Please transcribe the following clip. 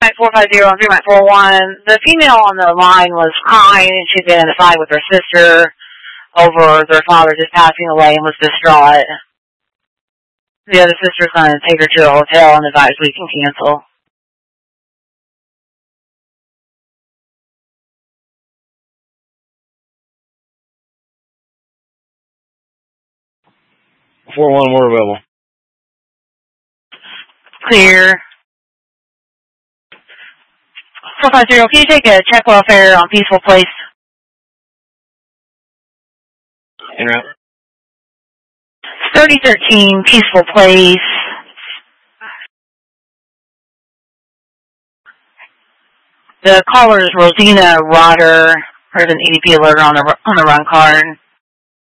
450-341. The female on the line was crying, and she'd been in a fight with her sister over their father just passing away and was distraught. The other sister's going to take her to a hotel and advise we can cancel. We're available. Clear. 450, can you take a check welfare on Peaceful Place? En route. 3013 Peaceful Place. The caller is Rosina Rotter. Heard an EDP alert on the run card.